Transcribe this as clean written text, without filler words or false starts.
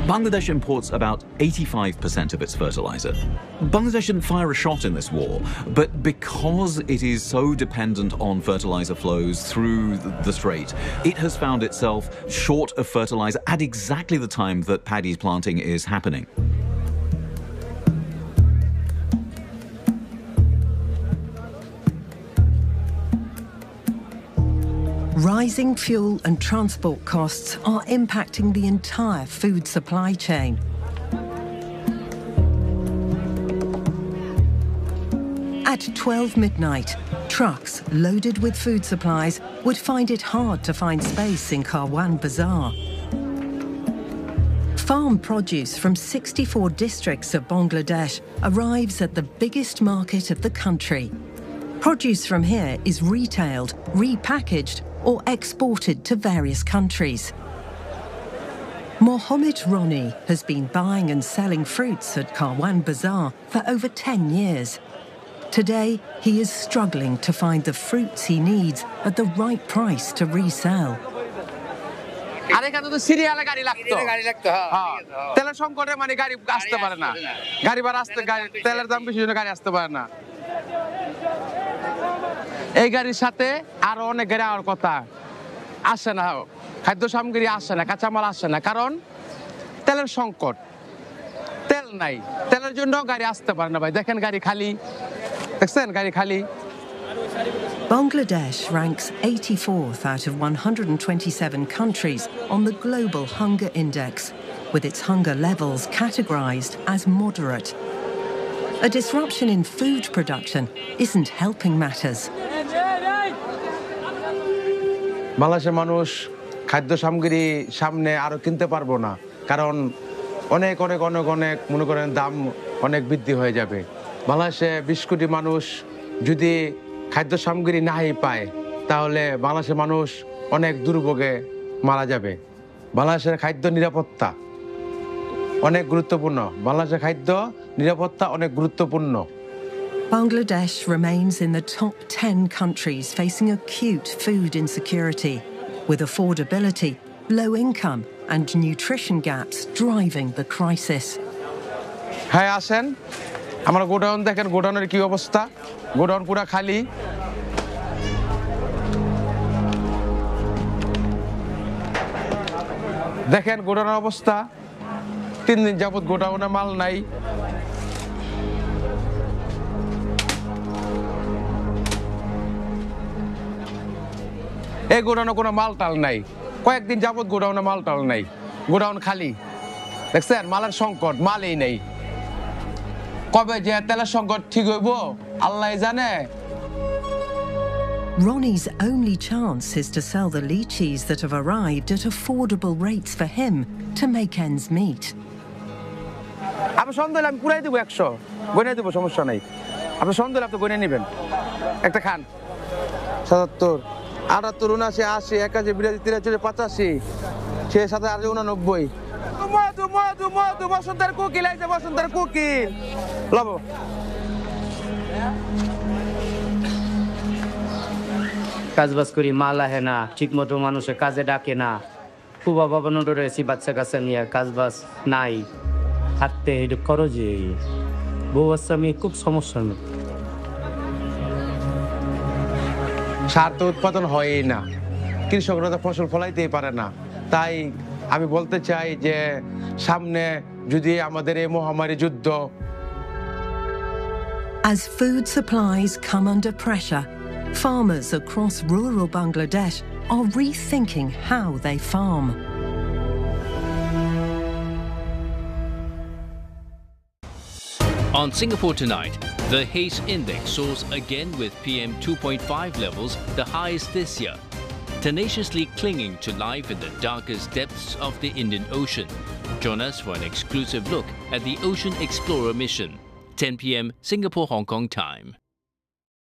Bangladesh imports about 85% of its fertilizer. Bangladesh didn't fire a shot in this war, but because it is so dependent on fertilizer flows through the strait, it has found itself short of fertilizer at exactly the time that paddy planting is happening. Rising fuel and transport costs are impacting the entire food supply chain. At 12 midnight, trucks loaded with food supplies would find it hard to find space in Karwan Bazaar. Farm produce from 64 districts of Bangladesh arrives at the biggest market of the country. Produce from here is retailed, repackaged, or exported to various countries. Mohammed Roni has been buying and selling fruits at Karwan Bazaar for over 10 years. Today, he is struggling to find the fruits he needs at the right price to resell. এই গাড়ির সাথে আরো অনেক গাড়ি আর কথা আসে না খাদ্য সামগ্রী আসে না কাঁচামাল আসে না কারণ তেলের সংকট তেল নাই তেলের জন্য গাড়ি আসতে পারে না ভাই দেখেন গাড়ি খালি দেখছেন গাড়ি খালি Bangladesh ranks 84th out of 127 countries on the Global Hunger Index, with its hunger levels categorized as moderate. A disruption in food production isn't helping matters. বাংলাদেশের মানুষ খাদ্য সামগ্রী সামনে আরো কিনতে পারবো না কারণ অনেক অনেক অনেক অনেক মনে করেন দাম অনেক বৃদ্ধি হয়ে যাবে বাংলাদেশে 20 কোটি মানুষ যদি খাদ্য সামগ্রী নাই পায় তাহলে বাংলাদেশের মানুষ অনেক দুর্ভোগে মারা যাবে বাংলাদেশের খাদ্য নিরাপত্তা অনেক গুরুত্বপূর্ণ বাংলাদেশের খাদ্য নিরাপত্তা অনেক গুরুত্বপূর্ণ Bangladesh remains in the top 10 countries facing acute food insecurity, with affordability, low income and nutrition gaps driving the crisis. হ্যাঁ আসেন আমরা গোডাউন দেখেন গোডাউনের কি অবস্থা গোডাউন পুরো খালি দেখেন গোডাউনের অবস্থা 3 দিন যাবত গোডাউনে মাল নাই এই গোডাউনে কোনো মাল টাল নাই কয়েকদিন যাবত গোডাউনে মাল টাল নাই গোডাউন খালি দেখছেন মালের সংকট মালই নেই কবে যে তেলের সংকট ঠিক হইব আল্লাহই জানে Ronnie's only chance is to sell the lychees that have arrived at affordable rates for him to make ends meet. আপনি সন্দেহ আমি পুরাই দেব 100 গনে দেব সমস্যা নাই আপনি সন্দেহ আপনি গনে নেবেন একটা খান 77 78 79 80 81 82 83 85 সে সাথে আর 89 মধু বসন্তের কোকিল আইছে বসন্তের কোকিল লব কাজবাজ করি মাল আহে না ঠিকমতো মানুষে কাজে ডাকে না খুব অভাবনড রয়েছি বাচ্চা কাচ্চা নিয়ে কাজবাজ নাই হাঁটতে এটা খরচে বউ বাচ্চা আমি খুব সমস্যা নেই সার তো উৎপাদন হয়ই না কৃষকরা তো ফসল ফলাইতেই পারে না তাই আমি বলতে চাই যে সামনে যদি আমাদের এই মহামারী যুদ্ধ As food supplies come under pressure, farmers across rural Bangladesh are rethinking how they farm. On Singapore Tonight, the Haze Index soars again with PM 2.5 levels, the highest this year, tenaciously clinging to life in the darkest depths of the Indian Ocean. Join us for an exclusive look at the Ocean Explorer mission, 10 p.m. Singapore-Hong Kong time.